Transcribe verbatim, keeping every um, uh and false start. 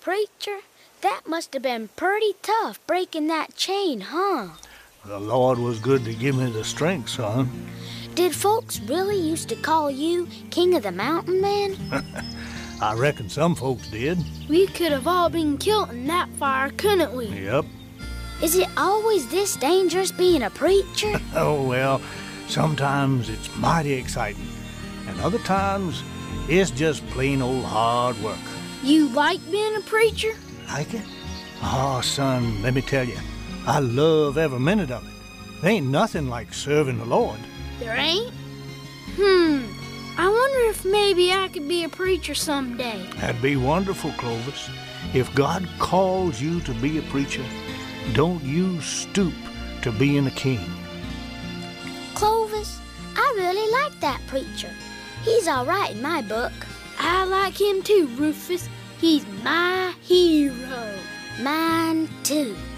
preacher? That must have been pretty tough, breaking that chain, huh? The Lord was good to give me the strength, son. Did folks really used to call you King of the Mountain Man? I reckon some folks did. We could have all been killed in that fire, couldn't we? Yep. Is it always this dangerous being a preacher? Oh, well, sometimes it's mighty exciting. And other times, it's just plain old hard work. You like being a preacher? Like it? Oh, son, let me tell you, I love every minute of it. There ain't nothing like serving the Lord. There ain't? Hmm, I wonder if maybe I could be a preacher someday. That'd be wonderful, Clovis. If God calls you to be a preacher, don't you stoop to being a king. Clovis, I really like that preacher. He's all right in my book. I like him too, Rufus. He's my hero. Mine too.